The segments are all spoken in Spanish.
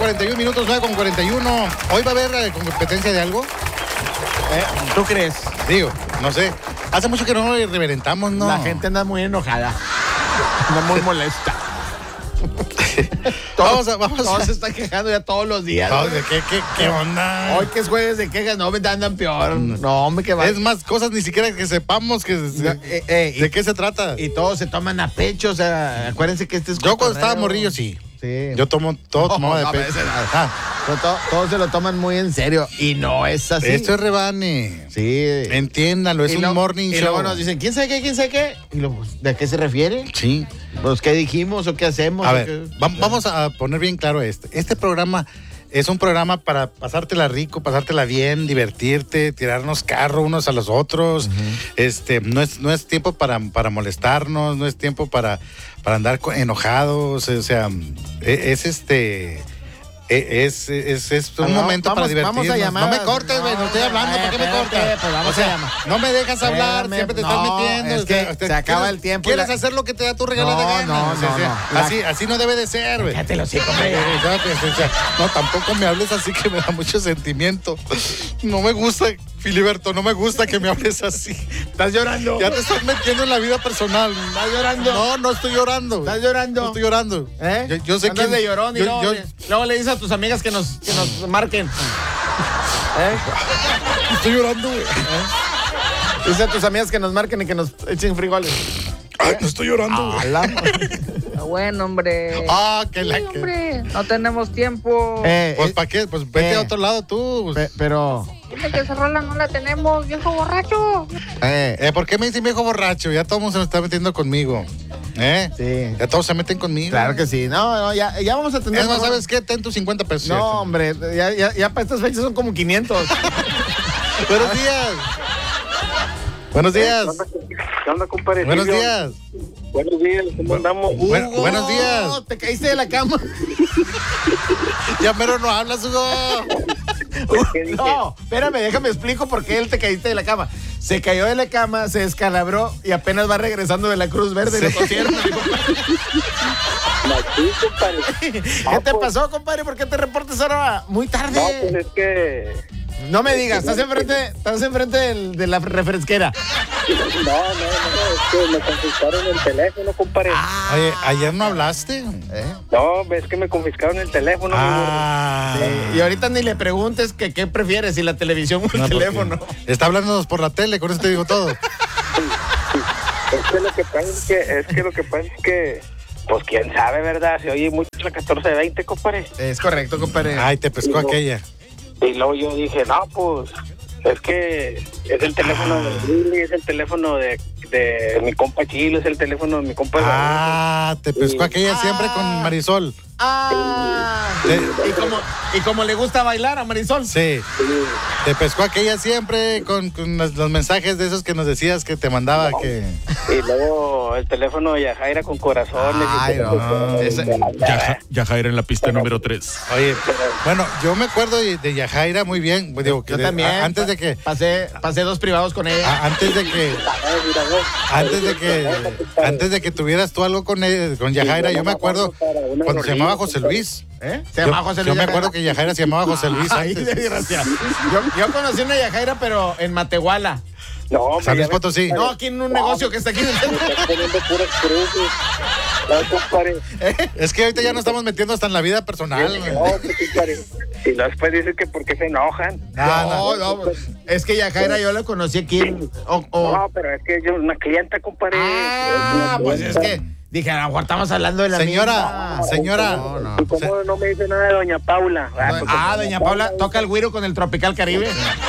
41 minutos, 9:41. Hoy va a haber competencia de algo. ¿Tú crees? Digo, no sé. Hace mucho que no nos reverentamos, ¿no? La gente anda muy enojada. Anda muy molesta. Vamos Todos se están quejando ya todos los días. ¿Qué onda? Hoy que es jueves de quejas, no, me andan peor. No, hombre, que va. Es más cosas ni siquiera que sepamos de qué se trata. Y todos se toman a pecho, o sea, acuérdense que este es Yo cuando estaba morrillo, sí. Sí. Yo tomaba de pecho. Todos se lo toman muy en serio. Y no es así. Esto es rebane. Sí. Entiéndalo, es un morning show. Y luego nos dicen, ¿quién sabe qué? Y luego, ¿de qué se refiere? Sí. Pues, ¿qué dijimos o qué hacemos? A ver, vamos a poner bien claro esto. Este programa es un programa para pasártela rico, pasártela bien, divertirte, tirarnos carro unos a los otros. No es tiempo para molestarnos, no es tiempo para andar enojados, o sea, es un momento para divertirnos. Vamos a llamar. No me cortes, güey, no estoy hablando, ¿por qué me cortas? Pues vamos a llamar. No me dejas hablar, siempre te estás metiendo. Es que se acaba el tiempo. ¿Quieres hacer lo que te da tu regalada gana? No. Así no debe de ser, güey. Cállate los hijos, hombre. No, tampoco me hables así que me da mucho sentimiento. No me gusta, Filiberto, no me gusta que me hables así. ¿Estás llorando? Ya te estás metiendo en la vida personal. ¿Estás llorando? No estoy llorando. ¿Estás llorando? No estoy llorando. Yo sé que andas de llorón y luego le dices a tus amigas que nos marquen. Estoy llorando, güey. Dice a tus amigas que nos marquen y que nos echen frijoles. Ay, no estoy llorando. Bueno, hombre. Que no tenemos tiempo. Pues, ¿para qué? Pues vete a otro lado tú. Pero... Dile que esa rola no la tenemos, viejo borracho. ¿Por qué me dicen viejo borracho? Ya todo el mundo se me está metiendo conmigo. Sí. Ya todos se meten conmigo. Claro que sí. No, ya vamos a tener... Es más, ¿sabes qué? Ten tus 50 pesos. No, hombre, ya para estas fechas son como 500. Buenos días. Buenos días. ¿Qué onda, compadre? Buenos días. Buenos días, ¿cómo andamos? Buenos días. Te caíste de la cama. Ya mero no hablas, Hugo. No, espérame, déjame explico por qué él te caíste de la cama. Se cayó de la cama, se descalabró y apenas va regresando de la Cruz Verde y lo cosieron. ¿Qué te pasó, compadre? ¿Por qué te reportes ahora muy tarde? No, pues es que... No me digas, estás enfrente de la refresquera. No, es que me confiscaron el teléfono, compadre. Oye, ¿ayer no hablaste? No, es que me confiscaron el teléfono. Sí, y ahorita ni le preguntes que qué prefieres, si la televisión o el teléfono. Está hablándonos por la tele, con eso te digo todo. Es que lo que pasa es que pues quién sabe, ¿verdad? Se oye mucho la 1420, compadre. Es correcto, compadre. Ay, te pescó aquella. Y luego yo dije, no, pues, es que es el teléfono de Willy, es el teléfono de mi compa Chilo, es el teléfono de mi compa... te pescó aquella siempre con Marisol. Y como le gusta bailar a Marisol. Sí. Te pescó aquella siempre con los mensajes de esos que nos decías que te mandaba que... Y luego el teléfono de Yajaira con corazones. Ay, no. Yajaira en la pista número 3. Oye, bueno, yo me acuerdo de Yajaira muy bien. Digo, yo también. Antes de que... Pasé 2 privados con ella. Antes de que tuvieras tú algo con Yajaira, yo me acuerdo cuando se llamaba José Luis. Se llamaba José Luis. Yo me acuerdo que Yajaira se llamaba José Luis antes. Yo conocí una Yajaira, pero en Matehuala. No, San Luis Potosí. No, aquí en un negocio que está aquí en el centro. Es que ahorita ya nos estamos metiendo hasta en la vida personal. Y después dicen que por qué se enojan. No, es que Yajaira yo la conocí aquí. No, pero es que yo una clienta, compadre. Pues es que dije, a lo mejor estamos hablando de la señora. No. ¿Y cómo no me dice nada de doña Paula? Doña Paula toca el güiro con el Tropical Caribe.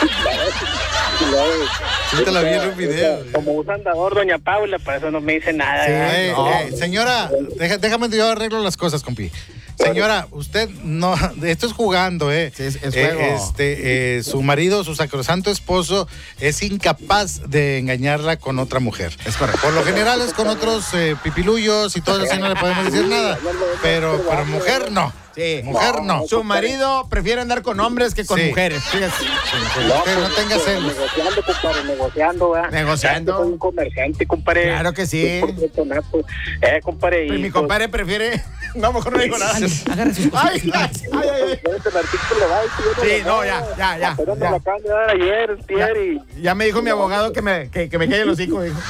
Sí, te la vi en un video. Como un andador, doña Paula, por eso no me dice nada. Señora, déjame yo arreglo las cosas, compi. Señora, usted no, esto es jugando, Sí, es juego. Su marido, su sacrosanto esposo, es incapaz de engañarla con otra mujer. Es correcto. Por lo general es con otros pipiluyos y todo eso, no le podemos decir nada. Pero mujer, no. Sí. Mujer no. Su marido prefiere andar con hombres que con Sí. mujeres. Fíjate. Que no tenga celos. Negociando, compadre, negociando, ¿verdad? Negociando. Ya, soy un comerciante, compadre. Claro que sí. Compadre. Pues mi compadre prefiere. No, mejor no digo nada. Agarra sus Ay, cositas. ay. Sí, no, ya. Pero me lo acaban de dar ayer, Ya me dijo mi abogado que me calle los hijos. Dijo.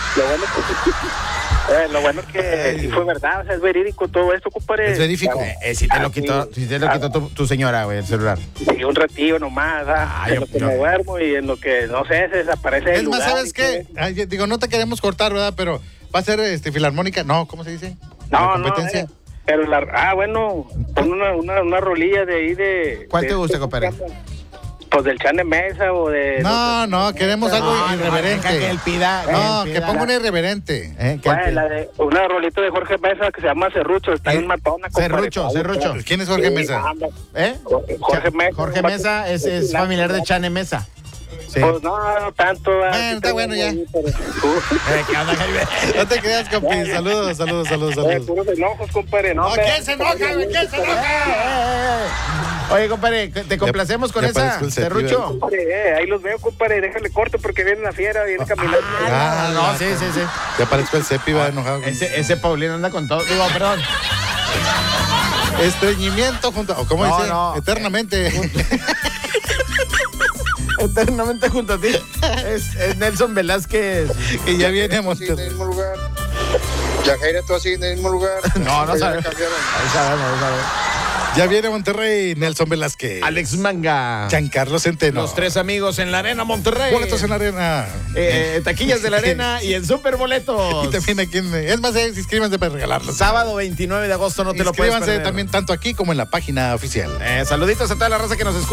Lo bueno es que sí fue verdad, o sea, es verídico todo esto, compadre. Es verífico. Si te lo quitó tu señora, güey, el celular. Sí, un ratillo nomás, en lo que me duermo y en lo que, no sé, se desaparece Es del más, lugar. ¿sabes qué? Ay, digo, no te queremos cortar, ¿verdad? Pero va a ser filarmónica. No, ¿cómo se dice? No, La competencia. no, pero bueno, pon una rolilla de ahí de... ¿Cuál de- te gusta, compadre? Pues del Chane Mesa o de... No, queremos algo Deja que irreverente. él pida. No, que ponga un irreverente. Una rolita de Jorge Mesa que se llama Serrucho, está en matona, compadre. Serrucho. ¿Quién es Jorge Mesa? ¿Eh? Jorge Mesa. Jorge Mesa es familiar de Chane Mesa. Sí. Pues no tanto. Bueno, está bueno ya. ¿Qué onda, Jaime? No te creas, compi. Saludos. Puros enojos, compadre. No, ¿Quién se enoja, güey? ¿Quién se enoja? Oye, compadre, te complacemos con ya esa, parezco el Cepi, Serrucho. compadre, ahí los veo, compadre. Déjale corto porque viene la fiera, viene caminando. No, sí. Ya parezco el Cepi, va enojado. Ese Paulino anda con todo. Digo, perdón. Estreñimiento junto. ¿O cómo No, dice? no. Eternamente. Eternamente junto a ti. Es Nelson Velázquez. Y ya viene a En el Monterrey. mismo lugar. Yajaira, tú así en el mismo lugar. No Ya sabemos. cambiaron. Ahí sabemos. Ya viene a Monterrey, Nelson Velázquez. Alex Manga. Giancarlo Centeno. Los tres amigos en la Arena Monterrey. Boletos en la arena. Taquillas de la Arena y en Super Boletos. Y también aquí es más, inscríbanse para regalarlos. Sábado 29 de agosto, no te lo puedes Inscríbanse perder. también tanto aquí como en la página oficial. Saluditos a toda la raza que nos escucha.